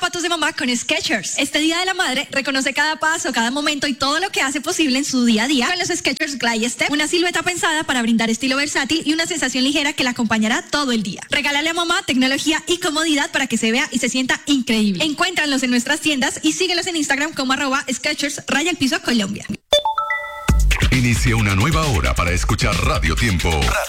fotos de mamá con Skechers. Este Día de la Madre reconoce cada paso, cada momento y todo lo que hace posible en su día a día con los Skechers Glide Step, una silueta pensada para brindar estilo versátil y una sensación ligera que la acompañará todo el día. Regálale a mamá tecnología y comodidad para que se vea y se sienta increíble. Encuéntralos en nuestras tiendas y síguelos en Instagram como @Skechers_Colombia. Inicia una nueva hora para escuchar Radio Tiempo.